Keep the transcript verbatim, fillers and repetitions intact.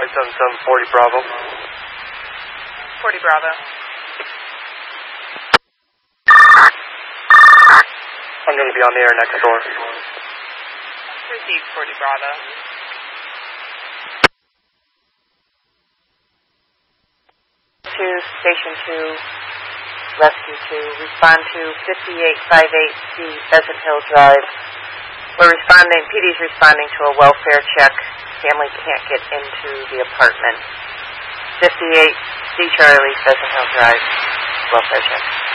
nine seven seven forty Bravo. forty Bravo. I'm going to be on the air next door. Received forty Bravo. To Station two, Rescue two, respond to fifty-eight fifty-eight C Pheasant Hill Drive. We're responding, P D's responding to a welfare check. Family can't get into the apartment. fifty-eight C Charlie, Pheasant Hill Drive, welfare check.